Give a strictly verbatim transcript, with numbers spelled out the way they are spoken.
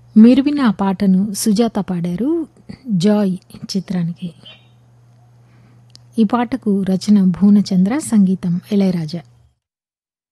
మీరు విన్న ఆ పాటను సుజాత పాడారు 'జాయ్' చిత్రానికి. ఈ పాటకు రచన భువనచంద్ర, సంగీతం ఇళయరాజా.